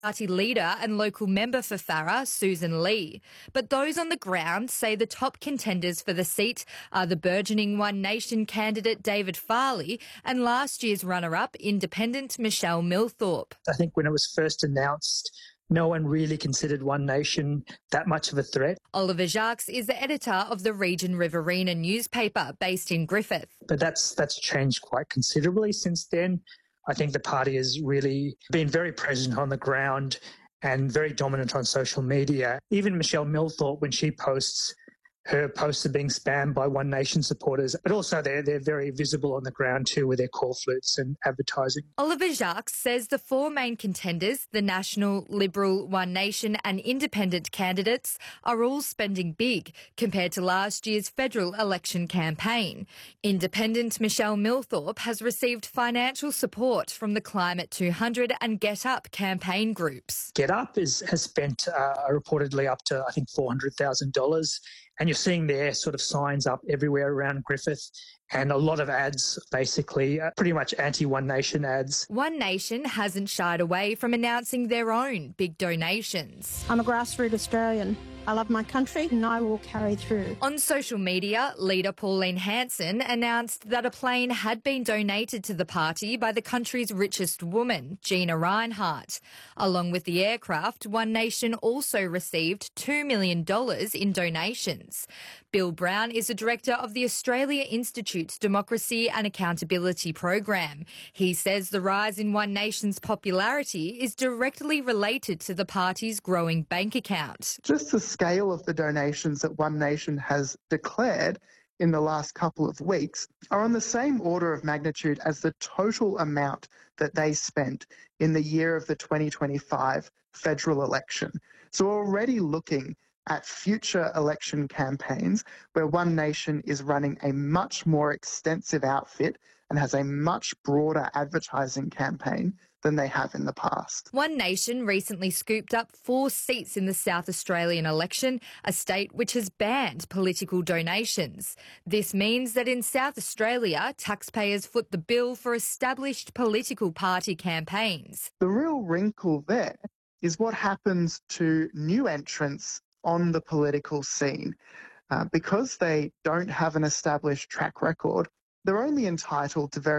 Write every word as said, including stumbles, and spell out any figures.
Party leader and local member for Farrer, Susan Lee. But those on the ground say the top contenders for the seat are the burgeoning One Nation candidate David Farley and last year's runner-up, independent Michelle Millthorpe. I think when it was first announced, no one really considered One Nation that much of a threat. Oliver Jacques is the editor of the Region Riverina newspaper based in Griffith. But that's that's changed quite considerably since then. I think the party has really been very present on the ground and very dominant on social media. Even Michelle Millthorpe, when she posts, her posts are being spammed by One Nation supporters, but also they're, they're very visible on the ground too with their call flutes and advertising. Oliver Jacques says the four main contenders, the National, Liberal, One Nation and Independent candidates, are all spending big compared to last year's federal election campaign. Independent Michelle Millthorpe has received financial support from the Climate two hundred and Get Up campaign groups. Get Up is, has spent uh, reportedly up to, I think, four hundred thousand dollars. And you're seeing their sort of signs up everywhere around Griffith and a lot of ads, basically, uh, pretty much anti-One Nation ads. One Nation hasn't shied away from announcing their own big donations. I'm a grassroots Australian. I love my country and I will carry through. On social media, leader Pauline Hanson announced that a plane had been donated to the party by the country's richest woman, Gina Rinehart. Along with the aircraft, One Nation also received two million dollars in donations. Bill Brown is the director of the Australia Institute's Democracy and Accountability program. He says the rise in One Nation's popularity is directly related to the party's growing bank account. Just the scale of the donations that One Nation has declared in the last couple of weeks are on the same order of magnitude as the total amount that they spent in the year of the twenty twenty-five federal election. So we're already looking at future election campaigns where One Nation is running a much more extensive outfit and has a much broader advertising campaign than they have in the past. One Nation recently scooped up four seats in the South Australian election, a state which has banned political donations. This means that in South Australia, taxpayers foot the bill for established political party campaigns. The real wrinkle there is what happens to new entrants on the political scene. Uh, because they don't have an established track record, they're only entitled to very